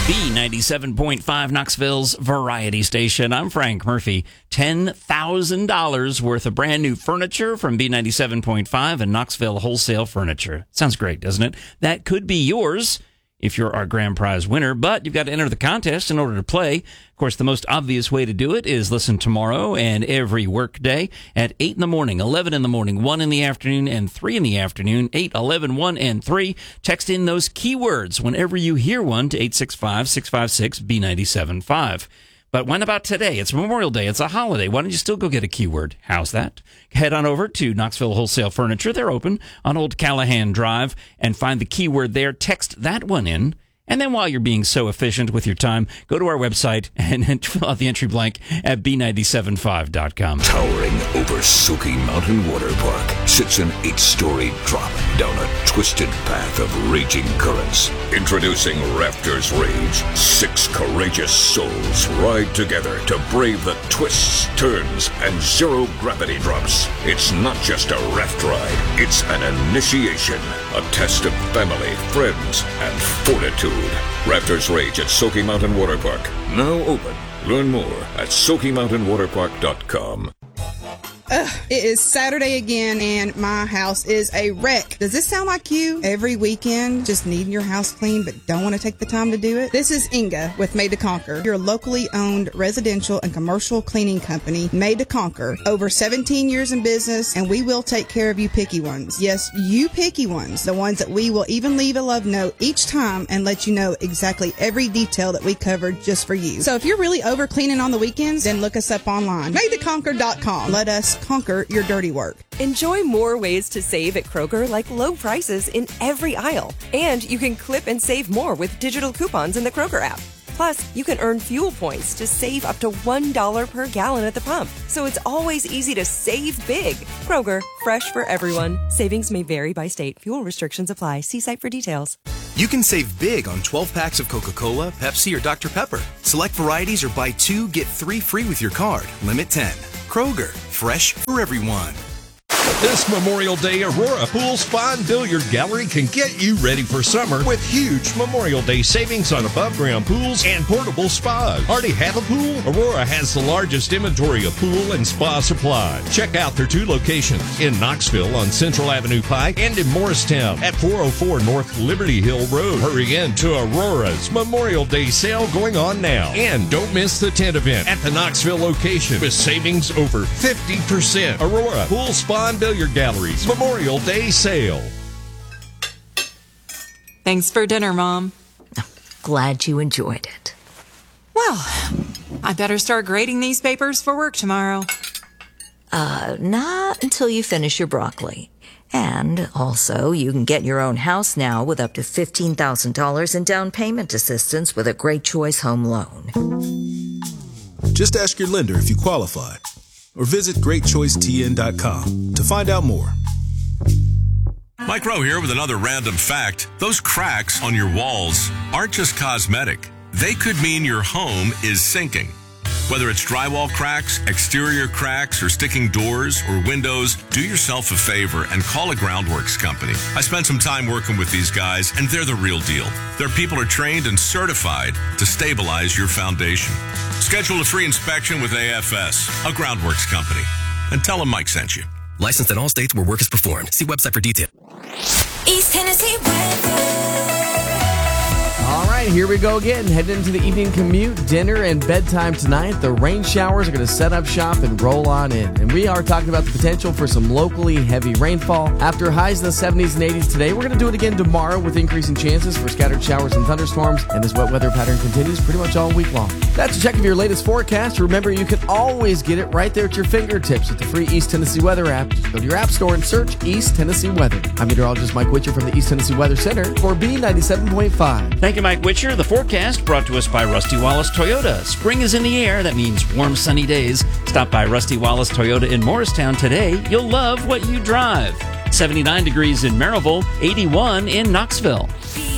B97.5, Knoxville's variety station. I'm Frank Murphy. $10,000 worth of brand new furniture from B97.5 and Knoxville Wholesale Furniture. Sounds great, doesn't it? That could be yours if you're our grand prize winner, but you've got to enter the contest in order to play. Of course, the most obvious way to do it is listen tomorrow and every work day at 8 in the morning, 11 in the morning, 1 in the afternoon, and 3 in the afternoon, 8, 11, 1, and 3. Text in those keywords whenever you hear one to 865-656-B975. But when about today? It's Memorial Day. It's a holiday. Why don't you still go get a keyword? How's that? Head on over to Knoxville Wholesale Furniture. They're open on Old Callahan Drive, and find the keyword there. Text that one in. And then while you're being so efficient with your time, go to our website and fill out the entry blank at B975.com. Towering over Soaky Mountain Water Park sits an 8-story drop down a twisted path of raging currents. Introducing Rafters Rage. 6 courageous souls ride together to brave the twists, turns, and zero-gravity drops. It's not just a raft ride. It's an initiation. A test of family, friends, and fortitude. Rafters Rage at Soaky Mountain Water Park. Now open. Learn more at SoakyMountainWaterPark.com. It is Saturday again, and my house is a wreck. Does this sound like you? Every weekend, just needing your house clean, but don't want to take the time to do it? This is Inga with Made to Conquer, your locally owned residential and commercial cleaning company, Made to Conquer. Over 17 years in business, and we will take care of you picky ones. Yes, you picky ones. The ones that we will even leave a love note each time and let you know exactly every detail that we covered just for you. So if you're really over cleaning on the weekends, then look us up online. MadeToConquer.com. Let us conquer your dirty work. Enjoy more ways to save at Kroger, like low prices in every aisle. And you can clip and save more with digital coupons in the Kroger app. Plus, you can earn fuel points to save up to $1 per gallon at the pump. So it's always easy to save big. Kroger, fresh for everyone. Savings may vary by state. Fuel restrictions apply. See site for details. You can save big on 12 packs of Coca-Cola, Pepsi, or Dr. Pepper. Select varieties or buy 2, get 3 free with your card. Limit 10. Kroger, fresh for everyone. This Memorial Day, Aurora Pool Spa and Billiard Gallery can get you ready for summer with huge Memorial Day savings on above-ground pools and portable spas. Already have a pool? Aurora has the largest inventory of pool and spa supplies. Check out their 2 locations in Knoxville on Central Avenue Pike and in Morristown at 404 North Liberty Hill Road. Hurry in to Aurora's Memorial Day sale going on now. And don't miss the tent event at the Knoxville location with savings over 50%. Aurora Pool Spa and Billiard Galleries Memorial Day sale. Thanks for dinner, Mom. Glad you enjoyed it. Well, I better start grading these papers for work tomorrow. Not until you finish your broccoli. And also, you can get your own house now with up to $15,000 in down payment assistance with a Great Choice Home Loan. Just ask your lender if you qualify, or visit GreatChoiceTN.com to find out more. Mike Rowe here with another random fact. Those cracks on your walls aren't just cosmetic. They could mean your home is sinking. Whether it's drywall cracks, exterior cracks, or sticking doors or windows, do yourself a favor and call a Groundworks company. I spent some time working with these guys, and they're the real deal. Their people are trained and certified to stabilize your foundation. Schedule a free inspection with AFS, a Groundworks company, and tell them Mike sent you. Licensed in all states where work is performed. See website for details. East Tennessee weather. All right, here we go again. Heading into the evening commute, dinner, and bedtime tonight. The rain showers are going to set up shop and roll on in. And we are talking about the potential for some locally heavy rainfall. After highs in the 70s and 80s today, we're going to do it again tomorrow with increasing chances for scattered showers and thunderstorms. And this wet weather pattern continues pretty much all week long. That's a check of your latest forecast. Remember, you can always get it right there at your fingertips with the free East Tennessee Weather app. Just go to your app store and search East Tennessee Weather. I'm meteorologist Mike Witcher from the East Tennessee Weather Center for B97.5. Thank you, Mike Witcher. The forecast brought to us by Rusty Wallace Toyota. Spring is in the air. That means warm, sunny days. Stop by Rusty Wallace Toyota in Morristown today. You'll love what you drive. 79 degrees in Maryville, 81 in Knoxville.